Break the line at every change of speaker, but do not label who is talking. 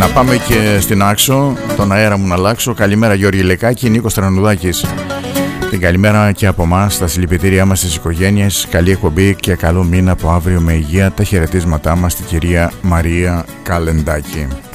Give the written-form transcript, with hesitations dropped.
Να πάμε και στην Άξο, τον αέρα μου να αλλάξω. Καλημέρα Γιώργη Λεκάκη, Νίκος Τρανουδάκης. Την καλημέρα και από εμάς, τα συλληπιτήριά μας στις οικογένειες. Καλή εκπομπή και καλό μήνα από αύριο με υγεία. Τα χαιρετίσματά μας στην κυρία Μαρία Καλεντάκη.